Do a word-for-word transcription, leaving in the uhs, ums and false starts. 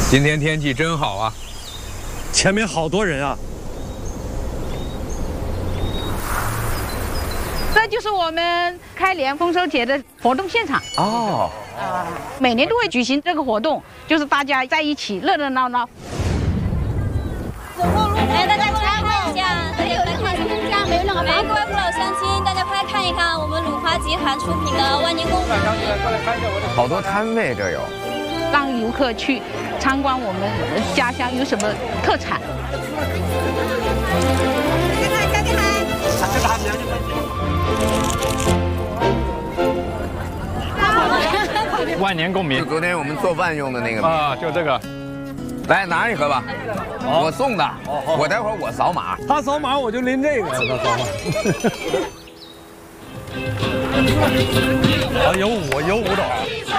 今天天气真好啊， 前面好多人啊。 这就是我们开年丰收节的活动现场哦。 啊，每年都会举行这个活动，就是大家在一起热热闹闹。 来，大家过来看一下，这里有人看参加没有那个来，各位父老乡亲，大家快来看一看我们鲁华集团出品的万年贡。 好多摊位这有， 让游客去参观我们家乡有什么特产。 看看，看看。 万年贡米， 就昨天我们做饭用的那个啊，就这个。 来拿一盒吧，我送的，我待会儿我扫码， 他扫码我就拎这个，他扫码。啊，有舞有舞蹈。